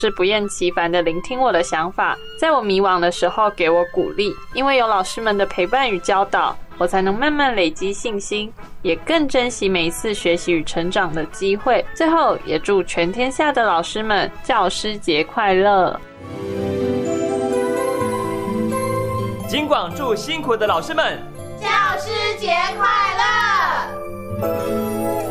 是不厌其烦地聆听我的想法，在我迷惘的时候给我鼓励。因为有老师们的陪伴与教导，我才能慢慢累积信心，也更珍惜每一次学习与成长的机会。最后也祝全天下的老师们教师节快乐。 金广祝辛苦的老师们教师节快乐。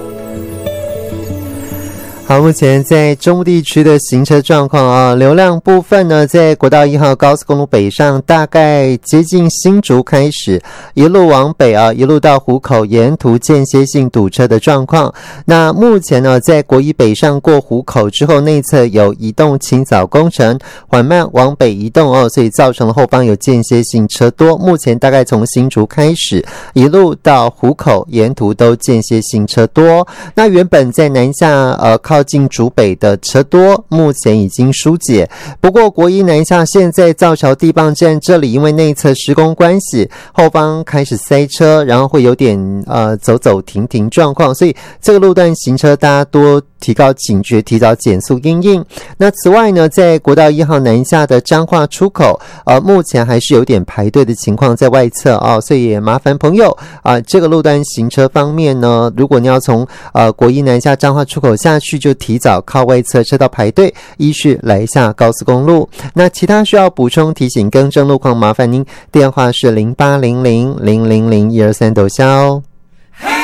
好，目前在中部地区的行车状况啊，流量部分呢，在国道1号高速公路北上，大概接近新竹开始，一路往北啊，一路到湖口，沿途间歇性堵车的状况。那目前呢，在国一北上过湖口之后，内侧有移动清扫工程，缓慢往北移动哦，所以造成了后方有间歇性车多。目前大概从新竹开始，一路到湖口，沿途都间歇性车多。那原本在南下靠近竹北的车多，目前已经疏解。不过国一南下现在造桥地磅站这里因为内侧施工关系，后方开始塞车，然后会有点走走停停状况，所以这个路段行车大家多提高警觉，提早减速因应。那此外呢，在国道1号南下的彰化出口目前还是有点排队的情况在外侧所以也麻烦朋友这个路段行车方面呢，如果你要从国一南下彰化出口下去，就提早靠外侧车道排队，依序来下高速公路。那其他需要补充提醒更正路况，麻烦您电话是0800000123，抖销。